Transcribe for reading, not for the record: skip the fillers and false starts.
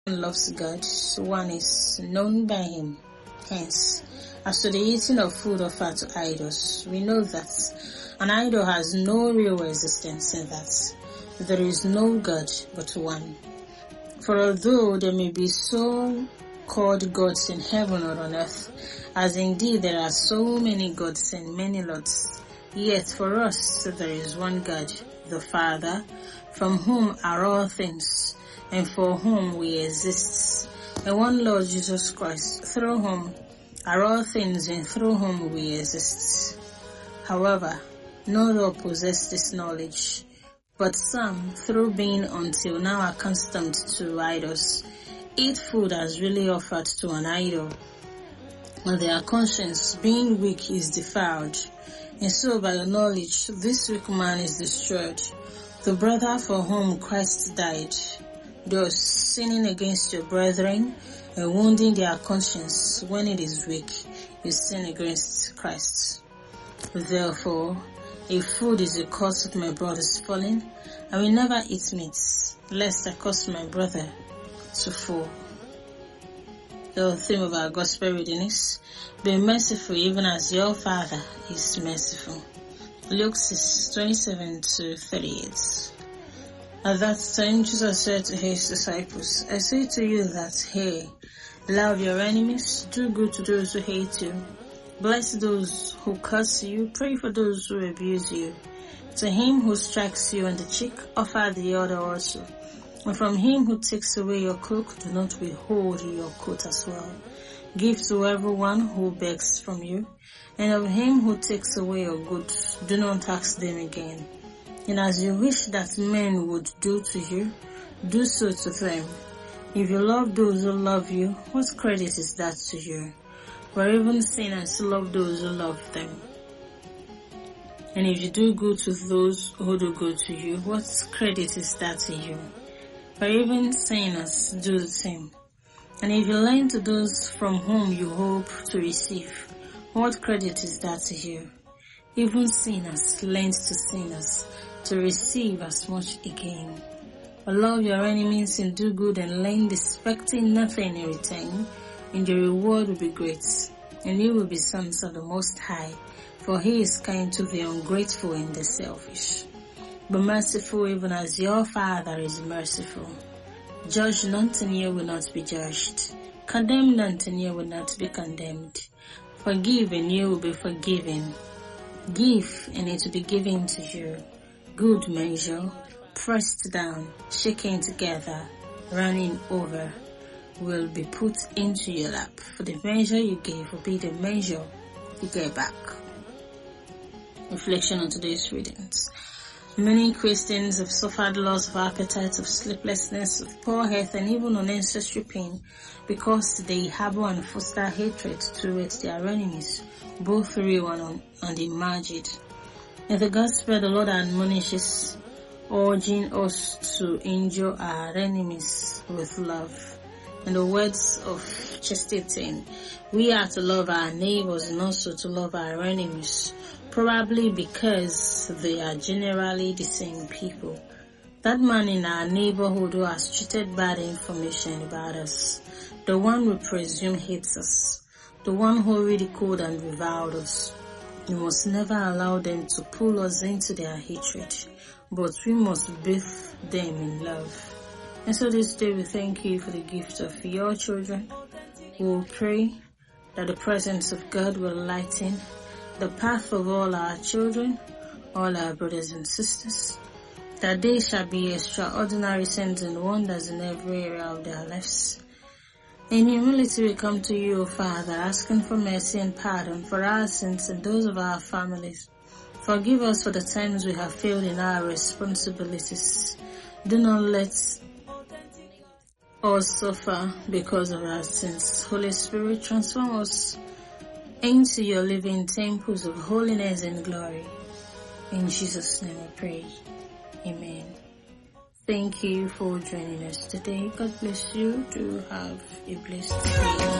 loves God, one is known by him. Hence, as to the eating of food offered to idols, we know that an idol has no real existence and that there is no God but one. For although there may be so-called gods in heaven or on earth, as indeed there are so many gods and many lords, yet for us there is one God, the Father, from whom are all things, and for whom we exist, and one Lord Jesus Christ, through whom are all things and through whom we exist. However, not all possess this knowledge, but some, through being until now accustomed to idols, eat food as really offered to an idol, and their conscience, being weak, is defiled. And so by the knowledge, this weak man is destroyed, the brother for whom Christ died, thus sinning against your brethren and wounding their conscience when it is weak, you sin against Christ. Therefore, if food is a cause of my brother's falling, I will never eat meat, lest I cause my brother to fall. The theme of our gospel reading is, be merciful even as your Father is merciful. Luke 6:27-38. At that time Jesus said to his disciples, I say to you that, hey, love your enemies, do good to those who hate you, bless those who curse you, pray for those who abuse you. To him who strikes you on the cheek, offer the other also. And from him who takes away your cloak, do not withhold your coat as well. Give to everyone who begs from you, and of him who takes away your goods, do not ask them again. And as you wish that men would do to you, do so to them. If you love those who love you, what credit is that to you? For even sinners love those who love them. And if you do good to those who do good to you, what credit is that to you? For even sinners do the same. And if you lend to those from whom you hope to receive, what credit is that to you? Even sinners lend to sinners to receive as much again. But love your enemies and do good and lend, expecting nothing in return, and your reward will be great, and you will be sons of the Most High, for he is kind to the ungrateful and the selfish. Be merciful even as your Father is merciful. Judge not and you will not be judged. Condemn not and you will not be condemned. Forgive and you will be forgiven. Give and it will be given to you. Good measure, pressed down, shaken together, running over, will be put into your lap. For the measure you gave will be the measure you get back. Reflection on today's readings. Many Christians have suffered loss of appetite, of sleeplessness, of poor health, and even unnecessary pain because they harbor and foster hatred towards their enemies, both real and imagined. In the Gospel, the Lord admonishes, urging us to endure our enemies with love. In the words of Chesterton, we are to love our neighbors and also to love our enemies, probably because they are generally the same people. That man in our neighborhood who has treated bad information about us, the one we presume hates us, the one who ridiculed and reviled us, we must never allow them to pull us into their hatred, but we must bathe them in love. And so this day we thank you for the gift of your children. We will pray that the presence of God will lighten the path of all our children, all our brothers and sisters, that they shall be extraordinary signs and wonders in every area of their lives. In humility we come to you, O Father, asking for mercy and pardon for our sins and those of our families. Forgive us for the times we have failed in our responsibilities. Do not let us suffer because of our sins. Holy Spirit, transform us into your living temples of holiness and glory. In Jesus' name I pray. Amen. Thank you for joining us today. God bless you. Do have a blessed day.